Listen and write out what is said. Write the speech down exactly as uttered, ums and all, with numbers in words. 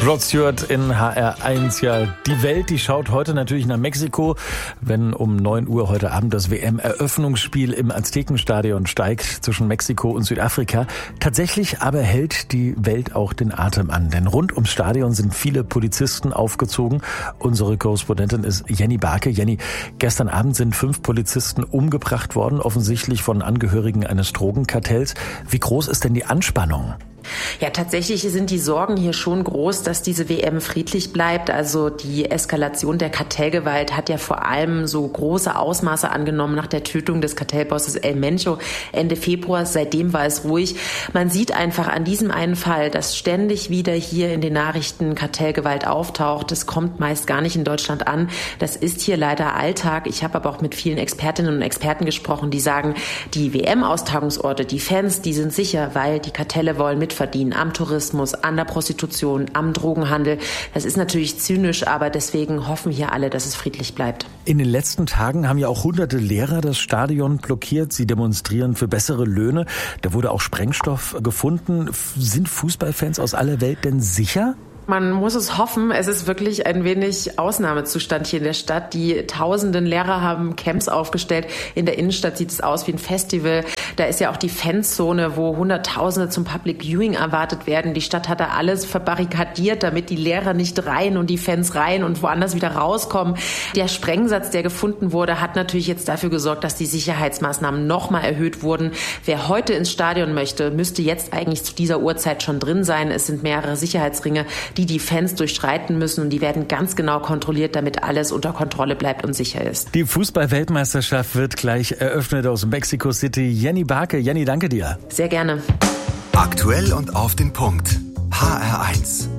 Rod Stewart in H R eins. Ja, die Welt, die schaut heute natürlich nach Mexiko, wenn um neun Uhr heute Abend das W M-Eröffnungsspiel im Aztekenstadion steigt zwischen Mexiko und Südafrika. Tatsächlich aber hält die Welt auch den Atem an, denn rund ums Stadion sind viele Polizisten aufgezogen. Unsere Korrespondentin ist Jenny Barke. Jenny, gestern Abend sind fünf Polizisten umgebracht worden, offensichtlich von Angehörigen eines Drogenkartells. Wie groß ist denn die Anspannung? Ja, tatsächlich sind die Sorgen hier schon groß, dass diese W M friedlich bleibt. Also die Eskalation der Kartellgewalt hat ja vor allem so große Ausmaße angenommen nach der Tötung des Kartellbosses El Mencho Ende Februar. Seitdem war es ruhig. Man sieht einfach an diesem einen Fall, dass ständig wieder hier in den Nachrichten Kartellgewalt auftaucht. Das kommt meist gar nicht in Deutschland an. Das ist hier leider Alltag. Ich habe aber auch mit vielen Expertinnen und Experten gesprochen, die sagen, die W M-Austragungsorte, die Fans, die sind sicher, weil die Kartelle wollen mit verdienen am Tourismus, an der Prostitution, am Drogenhandel. Das ist natürlich zynisch, aber deswegen hoffen hier alle, dass es friedlich bleibt. In den letzten Tagen haben ja auch hunderte Lehrer das Stadion blockiert. Sie demonstrieren für bessere Löhne. Da wurde auch Sprengstoff gefunden. Sind Fußballfans aus aller Welt denn sicher? Man muss es hoffen. Es ist wirklich ein wenig Ausnahmezustand hier in der Stadt. Die tausenden Lehrer haben Camps aufgestellt. In der Innenstadt sieht es aus wie ein Festival. Da ist ja auch die Fanzone, wo Hunderttausende zum Public Viewing erwartet werden. Die Stadt hat da alles verbarrikadiert, damit die Lehrer nicht rein und die Fans rein und woanders wieder rauskommen. Der Sprengsatz, der gefunden wurde, hat natürlich jetzt dafür gesorgt, dass die Sicherheitsmaßnahmen nochmal erhöht wurden. Wer heute ins Stadion möchte, müsste jetzt eigentlich zu dieser Uhrzeit schon drin sein. Es sind mehrere Sicherheitsringe, die die Fans durchschreiten müssen, und die werden ganz genau kontrolliert, damit alles unter Kontrolle bleibt und sicher ist. Die Fußball-Weltmeisterschaft wird gleich eröffnet aus Mexico City. Jenny Barke, Jenny, danke dir. Sehr gerne. Aktuell und auf den Punkt. H R eins.